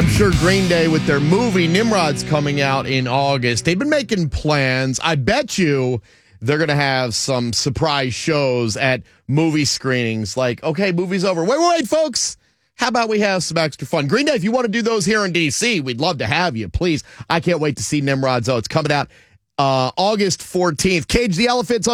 I'm sure Green Day with their movie Nimrod's coming out in August. They've been making plans. I bet you they're going to have some surprise shows at movie screenings. Like, okay, movie's over. Wait, folks. How about we have some extra fun? Green Day, if you want to do those here in D.C., we'd love to have you. Please. I can't wait to see Nimrod's. Oh, it's coming out August 14th. Cage the Elephants on